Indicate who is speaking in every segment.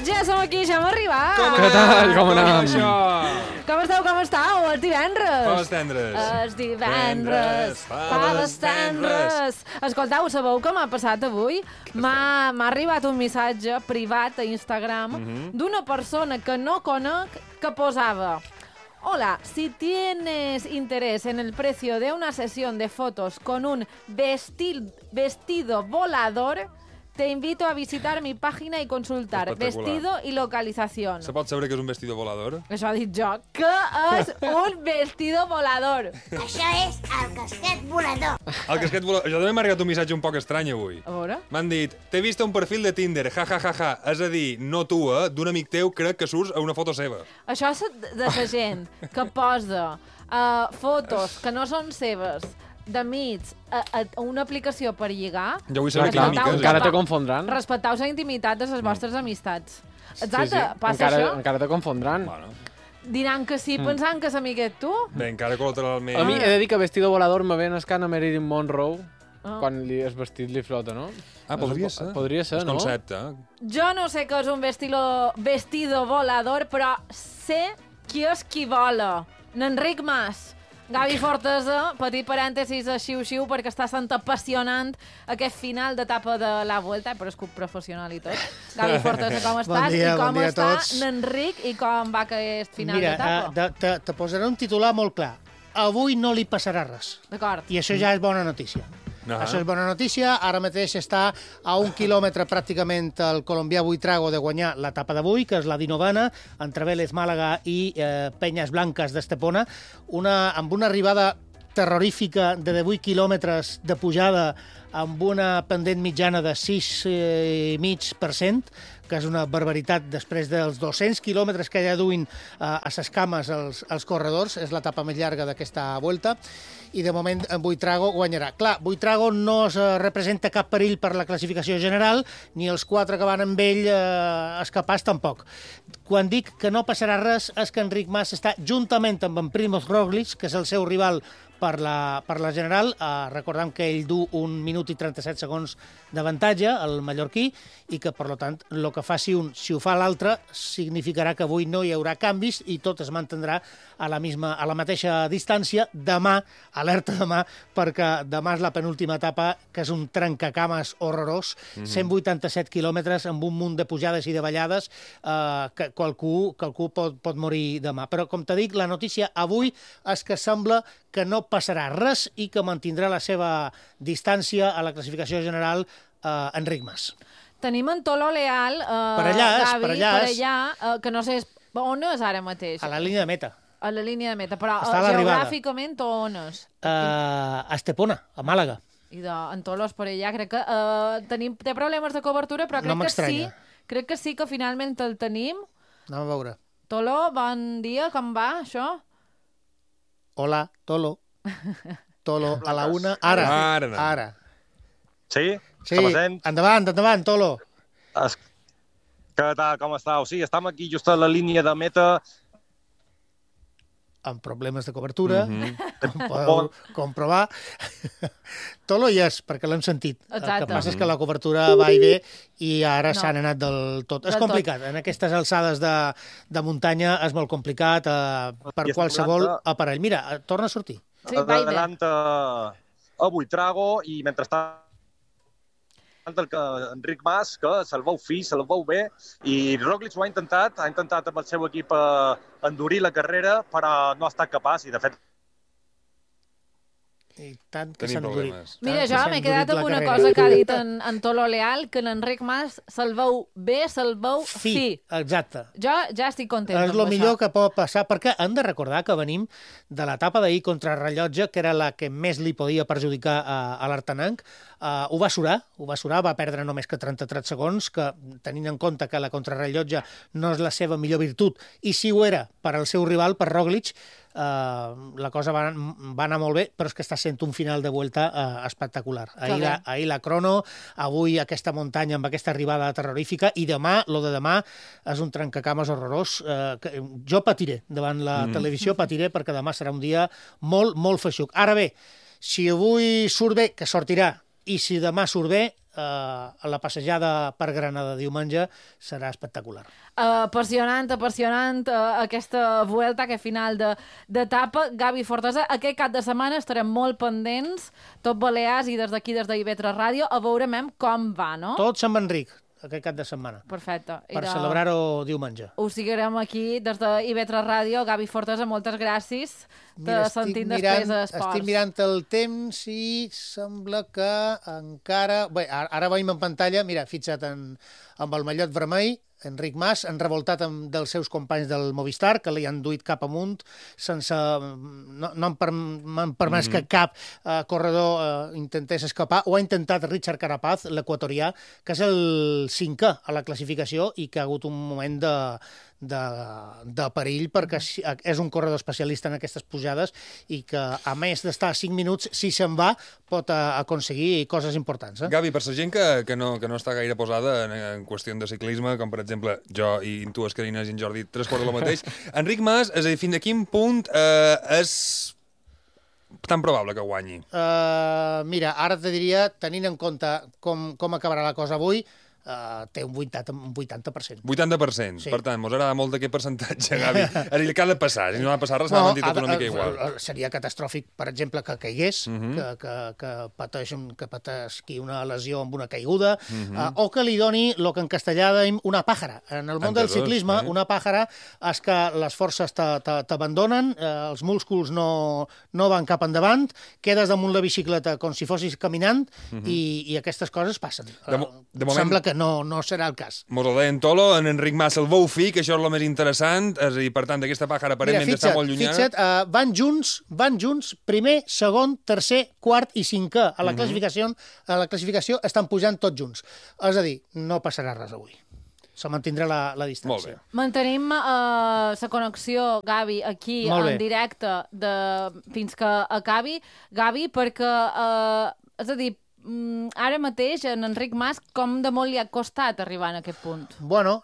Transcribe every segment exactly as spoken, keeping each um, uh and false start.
Speaker 1: Ja som aquí, ja hem arribat.
Speaker 2: Com
Speaker 3: Què tal? Com
Speaker 2: anem?
Speaker 3: anem?
Speaker 2: Això?
Speaker 1: Com esteu, com estàu? És divendres.
Speaker 2: Faves tendres.
Speaker 1: És divendres. Faves tendres. Escoltau, sabeu què m'ha passat avui? M'ha arribat un missatge privat a Instagram d'una persona que no conec que posava: hola, si tienes interés en el precio de una sesión de fotos con un vestil, vestido volador, te invito a visitar mi página y consultar
Speaker 2: Espectacular.
Speaker 1: vestido y localización.
Speaker 2: Se pot saber que és un vestido volador?
Speaker 1: Això ha dit jo. Què és un vestido volador?
Speaker 4: Això és el casquet volador.
Speaker 2: El casquet volador. Jo també m'ha arribat un missatge un poc estrany avui.
Speaker 1: A veure.
Speaker 2: M'han dit, t'he vist a un perfil de Tinder, ja, ja, ja, ja. És a dir, no tu, eh? D'un amic teu crec que surts a una foto seva.
Speaker 1: Això és de la gent que posa uh, fotos que no són seves de mig a, a una aplicació per lligar.
Speaker 2: Jo vull
Speaker 3: Clar,
Speaker 2: saber
Speaker 3: clar,
Speaker 2: quina amica és.
Speaker 3: encara te
Speaker 1: Va.
Speaker 3: confondran.
Speaker 1: Respectau la intimitat de les vostres amistats. Exacte,
Speaker 3: Sí, sí.
Speaker 1: passa
Speaker 3: encara,
Speaker 1: això.
Speaker 3: encara te confondran.
Speaker 2: Bueno,
Speaker 1: Diran que sí, pensant que és amiguet tu.
Speaker 2: bé, encara col·lateralment...
Speaker 3: A mi he de dir que vestido volador me ven escant a Marilyn Monroe
Speaker 1: Ah.
Speaker 3: quan li, el vestit li flota, no?
Speaker 2: Ah, podria ser.
Speaker 3: Podria ser,
Speaker 2: És
Speaker 3: no?
Speaker 2: concepte, eh?
Speaker 1: Jo no sé què és un vestilo, vestido volador, però sé qui és qui vola. N'Enric Mas. Gavi Fortesa, petit parèntesis a xiu-xiu, perquè està sent apassionant aquest final d'etapa de la Vuelta, però és club professional i tot. Gavi Fortesa, com estàs?
Speaker 5: dia,
Speaker 1: I com
Speaker 5: bon dia a
Speaker 1: està
Speaker 5: tots.
Speaker 1: n'Enric i com va aquest final
Speaker 5: Mira,
Speaker 1: d'etapa?
Speaker 5: eh, te, te, te posaré un titular molt clar. Avui no li passarà res.
Speaker 1: D'acord.
Speaker 5: I això ja és bona notícia.
Speaker 2: Ah.
Speaker 5: Això és bona notícia. Ara mateix està a un quilòmetre pràcticament el colombià Buitrago de guanyar l'etapa d'avui, que és la dinovena, entre Vélez Màlaga i eh, Penyes Blanques d'Estepona, una, amb una arribada terrorífica de divuit quilòmetres de pujada amb una pendent mitjana de sis coma cinc per cent, que és una barbaritat després dels dos-cents quilòmetres que ja duin eh, a ses cames els, els corredors. És l'etapa més llarga d'aquesta volta. I de moment en Buitrago guanyarà. Clar, Buitrago no es eh, representa cap perill per la classificació general, ni els quatre que van amb ell eh, escapats tampoc. Quan dic que no passarà res és que Enric Mas està juntament amb en Primoz Roglic, que és el seu rival per la, per la general, eh, recordem que ell du un minut i trenta-set segons d'avantatge, el mallorquí, i que, per tant, el que faci un, si ho fa l'altre, significarà que avui no hi haurà canvis i tot es mantindrà a la, misma, a la mateixa distància. Demà, alerta demà, perquè demà és la penúltima etapa, que és un trencacames horrorós, mm-hmm. cent vuitanta-set quilòmetres amb un munt de pujades i de ballades, eh, que qualcú, qualcú pot, pot morir demà. Però, com te dic, la notícia avui és que sembla que no passarà res i que mantindrà la seva distància a la classificació general eh, Enric Mas.
Speaker 1: Tenim en Tolo Leal, eh,
Speaker 5: Per allà és,
Speaker 1: Gavi,
Speaker 5: per allà
Speaker 1: per
Speaker 5: és.
Speaker 1: allà eh, que no sé on és ara mateix.
Speaker 5: A la línia de meta.
Speaker 1: A la línia de meta, però
Speaker 5: Està a
Speaker 1: eh,
Speaker 5: l'arribada.
Speaker 1: geogràficament on és?
Speaker 5: Eh, a Estepona, a Màlaga.
Speaker 1: I de, en Tolos per allà crec que eh, tenim, té problemes de cobertura, però
Speaker 5: No
Speaker 1: crec que sí,
Speaker 5: m'estranya.
Speaker 1: crec que sí que finalment el tenim.
Speaker 5: Anem a veure.
Speaker 1: Tolo, bon dia, com va això?
Speaker 5: Hola, Tolo. Tolo, a la una. Ara,
Speaker 2: Ara no.
Speaker 5: ara.
Speaker 6: Sí?
Speaker 5: Sí,
Speaker 6: Se me sent?
Speaker 5: endavant, endavant, Tolo.
Speaker 6: Es... Què tal, com estàu? Sí, estem aquí just a la línia de meta.
Speaker 5: Amb problemes de cobertura,
Speaker 2: Mhm.
Speaker 5: com podeu comprovar. Tolo hi és, perquè l'hem sentit. El
Speaker 1: Exacte.
Speaker 5: que passa és que la cobertura va i ve i ara
Speaker 1: No.
Speaker 5: s'han anat del tot. És
Speaker 1: Del tot.
Speaker 5: complicat. En aquestes alçades de, de muntanya és molt complicat eh, per
Speaker 6: I estem
Speaker 5: qualsevol
Speaker 6: parlant de-
Speaker 5: aparell. Mira, eh, torna a sortir.
Speaker 1: Sí, va i ve.
Speaker 6: Adelanta a Buitrago i mentrestant el que Enric Mas, que se'l veu fi, se'l veu bé, i Roglic ho ha intentat, ha intentat amb el seu equip eh, endurir la carrera, però no ha estat capaç, i de fet
Speaker 5: I tant que
Speaker 2: Tenim
Speaker 5: s'ha endurit.
Speaker 2: problemes.
Speaker 1: Mira,
Speaker 5: Tant que
Speaker 1: jo
Speaker 5: s'ha
Speaker 1: m'he
Speaker 5: endurit
Speaker 1: quedat
Speaker 5: la
Speaker 1: amb una
Speaker 5: carrera.
Speaker 1: cosa que ha dit en, en Tolo Leal, que l'Enric Mas se'l veu bé, se'l veu fi.
Speaker 5: Fi, exacte.
Speaker 1: Jo ja estic content
Speaker 5: És
Speaker 1: amb
Speaker 5: el
Speaker 1: això.
Speaker 5: millor que pot passar, perquè hem de recordar que venim de l'etapa d'ahir contra rellotge, que era la que més li podia perjudicar a, a l'Artanenc. Uh, ho va surar, ho va surar, va perdre només que trenta-tres segons, que tenint en compte que la contrarrellotge no és la seva millor virtut, i si ho era per al seu rival, per Roglic, uh, la cosa va, va anar molt bé, però és que està sent un final de vuelta uh, espectacular. Ahir la, ahir la crono, avui aquesta muntanya amb aquesta arribada terrorífica, i demà, lo de demà, és un trencacames horrorós. Uh, que jo patiré davant la mm. televisió, patiré, perquè demà serà un dia molt, molt feixuc. Ara bé, si avui surt bé, que sortirà, i si demà surt bé, eh, la passejada per Granada diumenge serà espectacular.
Speaker 1: Uh, apassionant, apassionant uh, aquesta Vuelta, aquest final d'etapa. Gavi Fortosa, aquest cap de setmana estarem molt pendents, tot Balears i des d'aquí, des d'I V tres Ràdio, a veurem com va, no?
Speaker 5: Tot Sant Enric, aquest cap de setmana.
Speaker 1: Perfecte.
Speaker 5: Per de... celebrar-ho diumenge.
Speaker 1: Ho seguirem aquí des d'I V tres Ràdio. Gavi Fortosa, moltes gràcies.
Speaker 5: Mira,
Speaker 1: Te sentim
Speaker 5: mirant,
Speaker 1: després d'esports.
Speaker 5: estic mirant el temps i sembla que encara... Bé, ara veiem en pantalla, mira, fixa't en, amb el mallot vermell, Enric Mas, han revoltat amb dels seus companys del Movistar, que li han duit cap amunt, sense... No, no han, per, han permès mm -hmm. que cap eh, corredor eh, intentés escapar. Ho ha intentat Richard Carapaz, l'equatorià, que és el cinquè a la classificació i que ha hagut un moment de, de, de perill, perquè és un corredor especialista en aquestes pujades i que, a més d'estar cinc minuts, si se'n va, pot aconseguir coses importants. Eh?
Speaker 2: Gavi, per la gent que, que, no, que no està gaire posada en, en qüestió de ciclisme, com per exemple jo i tu, Escarines i en Jordi, tres quarts de lo mateix, Enric Mas, és a dir, fins a quin punt eh, és tan probable que guanyi?
Speaker 5: Uh, mira, ara te diria, tenint en compte com, com acabarà la cosa avui, Uh, té un vuitanta per cent.
Speaker 2: vuitanta per cent? Sí. Per tant, mos agrada molt aquest percentatge, Gavi. A dir, què ha de passar? Si no ha de passar res, no, s'ha de tot una mica igual.
Speaker 5: Seria catàstrofic, per exemple, que caigués, uh -huh. que, que, que, pateix, que pateixi una lesió amb una caiguda, uh -huh. uh, o que li doni el que en castellà dèiem una pàjara. En el món Entre del ciclisme, dos, eh? una pàjara és que les forces t'abandonen, uh, els músculs no, no van cap endavant, quedes damunt la bicicleta com si fossis caminant, uh -huh. i, i aquestes coses passen.
Speaker 2: De, mo de moment...
Speaker 5: Sembla que no, no serà el cas.
Speaker 2: Mos ho deia en Tolo, en Enric Mas el veu fi, que això és el més interessant, és a dir, per tant, aquesta pàjara aparentment està molt llunyana.
Speaker 5: Fixa't, uh, van junts, van junts, primer, segon, tercer, quart i cinquè. A la, uh -huh. classificació, a la classificació estan pujant tots junts. És a dir, no passarà res avui. Se mantindrà la, la distància.
Speaker 2: Molt bé.
Speaker 1: Mantenim la uh, connexió, Gavi, aquí en directe de, fins que acabi. Gavi, perquè, uh, és a dir, ara mateix, en Enric Mas, com de molt li ha costat arribar a aquest punt?
Speaker 5: Bueno,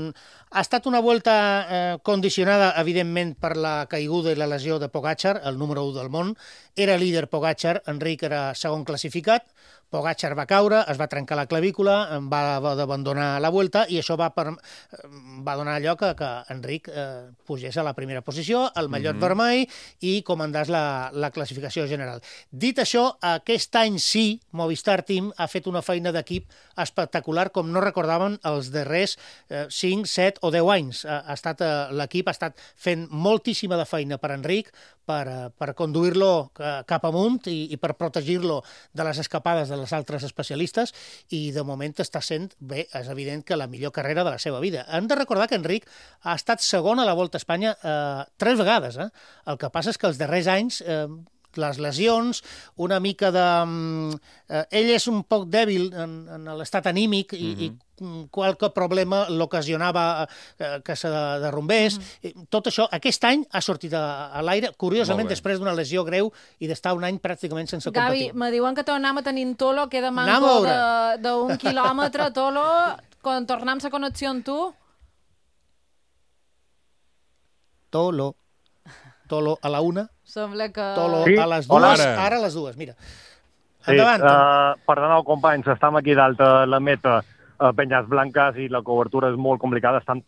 Speaker 5: ha estat una volta eh, condicionada, evidentment, per la caiguda i la lesió de Pogačar, el número u del món. Era líder Pogačar, Enric era segon classificat, Pogačar va caure, es va trencar la clavícula, va d'abandonar la volta i això va, per, va donar lloc a que Enric eh, pugés a la primera posició, el mallot mm -hmm. vermell, i comandàs la, la classificació general. Dit això, aquest any sí, Movistar Team ha fet una feina d'equip espectacular, com no recordaven els darrers eh, cinc, set o deu anys. Ha estat, eh, l'equip ha estat fent moltíssima de feina per Enric, per, per conduir-lo cap amunt i, i per protegir-lo de les escapades de les altres especialistes, i de moment està sent, bé, és evident que la millor carrera de la seva vida. Hem de recordar que Enric ha estat segon a la Volta a Espanya eh, tres vegades. Eh? El que passa és que els darrers anys... Eh, les lesions, una mica de... Eh, ell és un poc dèbil en, en l'estat anímic i, mm-hmm. i qualque problema l'ocasionava eh, que se derrumbés. Mm-hmm. Tot això, aquest any ha sortit a, a l'aire, curiosament, després d'una lesió greu i d'estar un any pràcticament sense competir.
Speaker 1: Gavi, me diuen que tornem a tenir Tolo, queda manco d'un quilòmetre, Tolo, quan tornem la connexió amb tu?
Speaker 5: Tolo. Tolo a la una.
Speaker 1: Sembla que...
Speaker 5: Tolo sí? a les dues, Hola. Ara a les dues, mira.
Speaker 6: Endavant. Sí, uh, perdoneu, companys, estem aquí dalt a la meta, a Penyes Blanques, i la cobertura és molt complicada. Estan...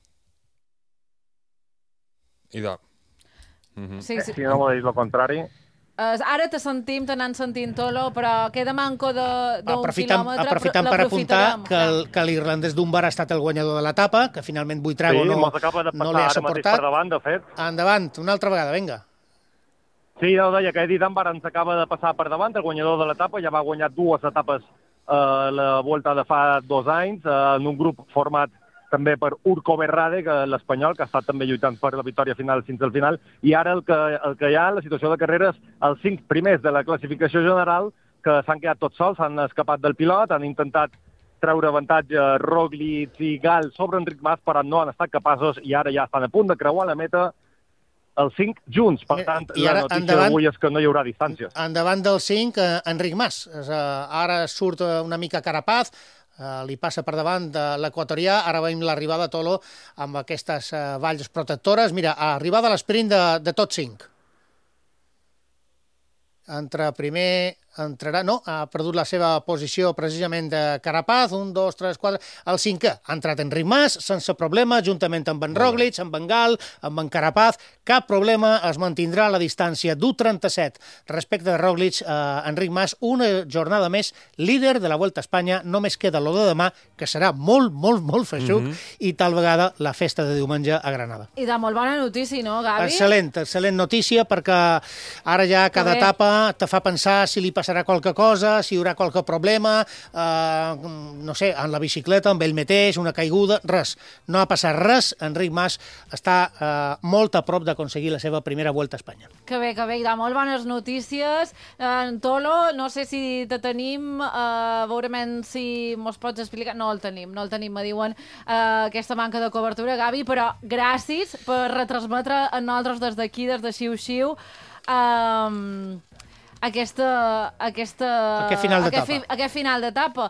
Speaker 2: Idò. Mm -hmm.
Speaker 1: sí, sí.
Speaker 6: Si no m'ho dius el contrari...
Speaker 1: Uh, ara te sentim, te n'han sentint, Tolo, però queda manco d'un quilòmetre.
Speaker 5: Aprofitant per apuntar que, el, que l'irlandès Dunbar ha estat el guanyador de l'etapa, que finalment Buitrago
Speaker 6: sí,
Speaker 5: no,
Speaker 6: no
Speaker 5: li ha suportat.
Speaker 6: Per davant, de fet.
Speaker 5: Endavant, una altra vegada, vinga.
Speaker 6: Sí, no, deia que Eddie Dunbar ens acaba de passar per davant, el guanyador de l'etapa, ja va guanyar dues etapes a eh, la Volta de fa dos anys, eh, en un grup format també per Urco Berrade, que l'espanyol, que ha estat també lluitant per la victòria final fins al final, i ara el que, el que hi ha, la situació de carreres, els cinc primers de la classificació general, que s'han quedat tots sols, s'han escapat del pilot, han intentat treure avantatge Roglic i Gal sobre Enric Mas, però no han estat capaços, i ara ja estan a punt de creuar la meta els cinc junts. Per tant, I ara, la notícia endavant, d'avui és que no hi haurà distància.
Speaker 5: Endavant dels cinc, eh, Enric Mas. Eh, ara surt una mica Carapaz, Uh, li passa per davant de l'equatorià, ara veiem l'arribada, Tolo, amb aquestes uh, valls protectores. Mira, arribada a l'esprint de, de tots cinc. Entre primer entrarà, no, ha perdut la seva posició precisament de Carapaz, un, dos, tres, quatre, el cinquè. Ha entrat Enric Mas sense problema, juntament amb en Roglic, amb en Gal, amb en Carapaz, cap problema, es mantindrà la distància d'u trenta-set respecte de Roglic, eh, Enric Mas, una jornada més líder de la Vuelta a Espanya, només queda lo de demà, que serà molt, molt, molt feixuc, mm -hmm. i tal vegada la festa de diumenge a Granada.
Speaker 1: I de molt bona notícia, no, Gavi?
Speaker 5: Excel·lent, excel·lent notícia, perquè ara ja cada etapa te fa pensar si li passarà qualque cosa, si hi haurà qualque problema, eh, no sé, en la bicicleta, amb ell mateix, una caiguda, res. No ha passat res. Enric Mas està eh, molt a prop d'aconseguir la seva primera Vuelta a Espanya.
Speaker 1: Que bé, que bé, i de molt bones notícies. En Tolo, no sé si te tenim, eh, veurem si mos pots explicar. No el tenim, no el tenim, me diuen eh, aquesta manca de cobertura, Gavi, però gràcies per retransmetre a nosaltres des d'aquí, des de Xiu-Xiu, eh, aquesta, aquesta,
Speaker 5: aquest final d'etapa.
Speaker 1: Aquest, fi, aquest final d'etapa.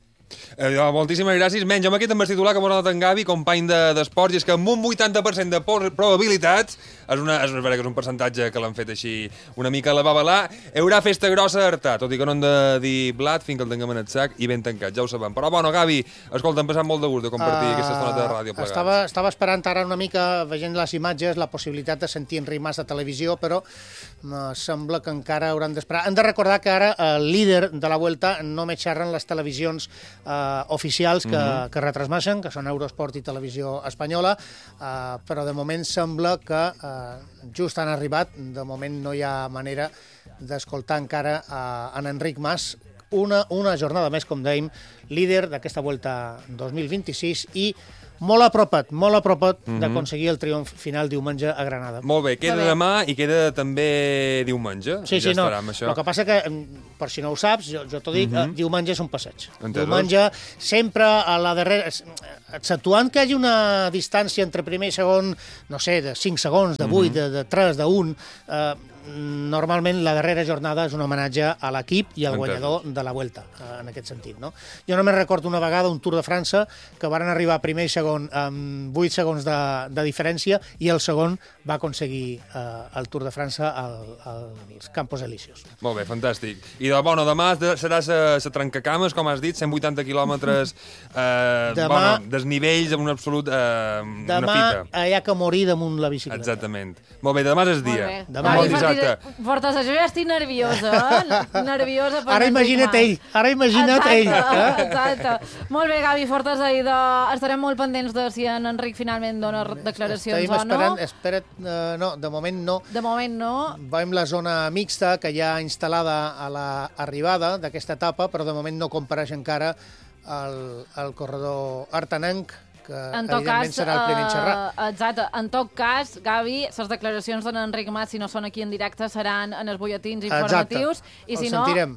Speaker 2: Eh, moltíssimes gràcies. Menys, amb aquest em vaig titular, que m'ho ha donat en Gavi, company d'esports, de, i és que amb un vuitanta per cent de probabilitats, és, una, és, una, que és un percentatge que l'han fet així una mica a la babalà, hi haurà festa grossa a Artà, tot i que no hem de dir blat fins que el tinguem en el sac i ben tancat, ja ho sabem. Però, bueno, Gavi, escolta, hem passat molt de gust de compartir uh, aquesta estona de ràdio plegats.
Speaker 5: Estava, estava esperant ara una mica, veient les imatges, la possibilitat de sentir Enric Mas a televisió, però uh, sembla que encara hauran d'esperar. Hem de recordar que ara el líder de la Vuelta només xerren les televisions Uh, oficials que, mm-hmm. que retransmeixen, que són Eurosport i Televisió Espanyola, uh, però de moment sembla que uh, just han arribat, de moment no hi ha manera d'escoltar encara uh, en Enric Mas, una, una jornada més, com dèiem, líder d'aquesta Vuelta dos mil vint-i-sis i molt apropat, molt apropat mm-hmm. d'aconseguir el triomf final diumenge a Granada.
Speaker 2: Molt bé, queda demà i queda també diumenge.
Speaker 5: Sí,
Speaker 2: ja
Speaker 5: sí, no.
Speaker 2: Això.
Speaker 5: El que passa que, per si no ho saps, jo, jo t'ho dic, mm-hmm. eh, diumenge és un passeig.
Speaker 2: Entesos.
Speaker 5: Diumenge, sempre a la darrera... Exceptuant que hi hagi una distància entre primer i segon, no sé, de cinc segons, de vuit, mm-hmm. de, de tres, d'un... Eh, normalment la darrera jornada és un homenatge a l'equip i al guanyador de la Vuelta, en aquest sentit, no? Jo només recordo una vegada un Tour de França que van arribar primer i segon amb vuit segons de, de diferència i el segon va aconseguir eh, el Tour de França al, als Campos Elíseos.
Speaker 2: Molt bé, fantàstic. I de, bueno, demà serà la trencacames, com has dit, cent vuitanta quilòmetres, eh, demà, bueno, desnivells amb un absolut eh,
Speaker 5: demà
Speaker 2: una fita.
Speaker 5: Demà hi ha que morir damunt la bicicleta.
Speaker 2: Exactament. Molt bé, demà és el dia.
Speaker 5: Demà
Speaker 2: és dissabte.
Speaker 1: Fortes, jo ja estic nerviosa, eh? Nerviosa per
Speaker 5: ara imagina't ell, ara imagina't ell.
Speaker 1: Eh? Exacte. Molt bé, Gavi, Fortes, ahir de... estarem molt pendents de si en Enric finalment dona declaracions
Speaker 5: Estem
Speaker 1: o no.
Speaker 5: Esperant, espera't, uh, no, de moment no.
Speaker 1: De moment no.
Speaker 5: Veiem la zona mixta que hi ha instal·lada a l'arribada d'aquesta etapa, però de moment no compareix encara el, el corredor artanenc, que
Speaker 1: en tot
Speaker 5: evidentment
Speaker 1: cas,
Speaker 5: serà el primer en xerrar.
Speaker 1: Uh, exacte. En tot cas, Gavi, les declaracions d'en Enric Mas, si no són aquí en directe, seran en els butlletins informatius.
Speaker 5: Exacte.
Speaker 1: I si
Speaker 5: el
Speaker 1: no,
Speaker 5: sentirem.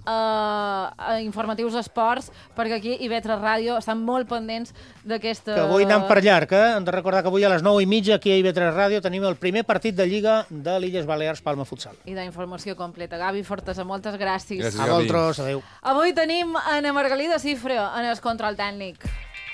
Speaker 1: uh, informatius esports, perquè aquí i Vetres Ràdio estan molt pendents d'aquesta...
Speaker 5: Que avui anem per llarg, eh? Hem de recordar que avui a les nou i mitja aquí a I V tres Ràdio tenim el primer partit de Lliga de l'Illes Balears Palma Futsal.
Speaker 1: I d'informació completa. Gavi Fortes, moltes gràcies.
Speaker 2: Gràcies,
Speaker 5: a vosaltres, adéu.
Speaker 1: Avui tenim Ana Margalida Cifre en el control tècnic.